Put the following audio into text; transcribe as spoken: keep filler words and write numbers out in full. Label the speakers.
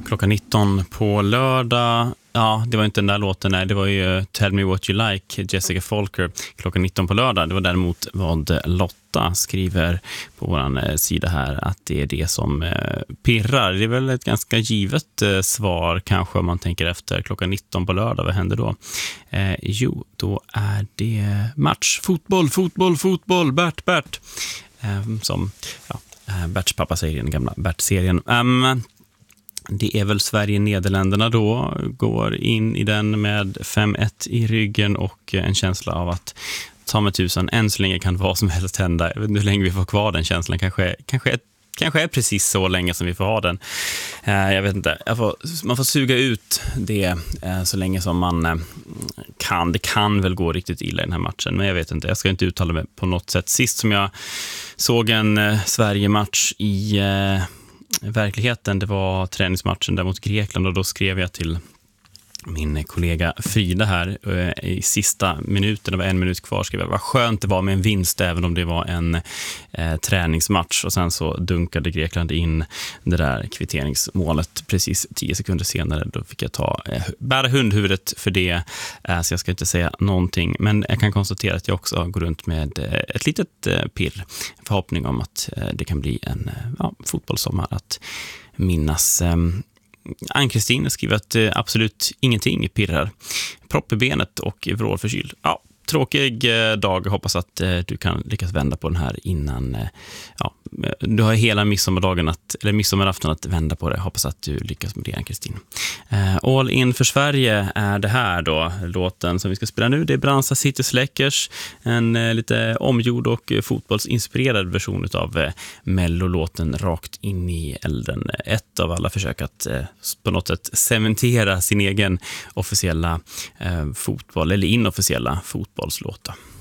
Speaker 1: Klockan nitton på lördag. Ja, det var inte den där låten, nej. Det var ju Tell Me What You Like, Jessica Folker. Klockan nitton på lördag. Det var däremot vad Lotta skriver på vår sida här, att det är det som eh, pirrar. Det är väl ett ganska givet eh, svar kanske om man tänker efter. Klockan nitton på lördag, vad händer då? Eh, jo, då är det match. Fotboll, fotboll, fotboll. Bert, Bert. Eh, som, ja, Berts pappa säger i den gamla Bert-serien. Um, Det är väl Sverige-Nederländerna då, går in i den med fem ett i ryggen och en känsla av att ta med tusen, än så länge kan vad som helst hända. Jag vet inte hur länge vi får kvar den känslan, kanske, kanske, är, kanske är precis så länge som vi får ha den. Jag vet inte, jag får, man får suga ut det så länge som man kan. Det kan väl gå riktigt illa i den här matchen, men jag vet inte, jag ska inte uttala mig på något sätt. Sist som jag såg en Sverige-match i verkligheten, det var träningsmatchen där mot Grekland, och då skrev jag till min kollega Frida här i sista minuten, det var en minut kvar, skrev jag, vad skönt det var med en vinst även om det var en eh, träningsmatch, och sen så dunkade Grekland in det där kvitteringsmålet precis tio sekunder senare. Då fick jag ta eh, bära hundhuvudet för det, eh, så jag ska inte säga någonting, men jag kan konstatera att jag också går runt med eh, ett litet eh, pirr, förhoppning om att eh, det kan bli en eh, ja, fotbollssommar att minnas. eh, Ann-Kristin skriver att eh, absolut ingenting pirrar. Propp i benet och vrålförkyld. Ja, tråkig eh, dag. Hoppas att eh, du kan lyckas vända på den här innan eh, ja, du har hela midsommardagen att, eller midsommarafton att vända på det. Hoppas att du lyckas med det, Ann-Kristin. Eh, All in för Sverige är det här då. Låten som vi ska spela nu, det är Bransa City Släckers. En eh, lite omgjord och eh, fotbollsinspirerad version av eh, Mello-låten Rakt in i elden. Ett av alla försök att eh, på något sätt cementera sin egen officiella eh, fotboll, eller inofficiella fotbollslåta.